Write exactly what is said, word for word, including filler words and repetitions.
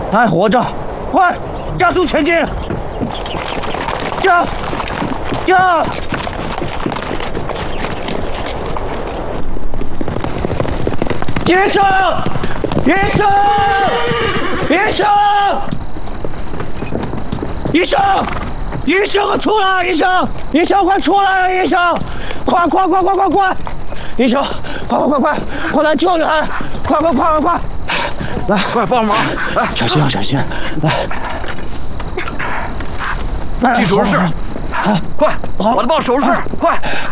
他还活着，快，加速前进！救！救！医生！医生！医生！医生！医生，出来！医生！医生，快出来！医生，快快快快快快！医生，快快快快，快来救人！快快快快快！来， 快帮忙！来， 小心啊，小心！来， 进手术室！快，把他抱手术室！快！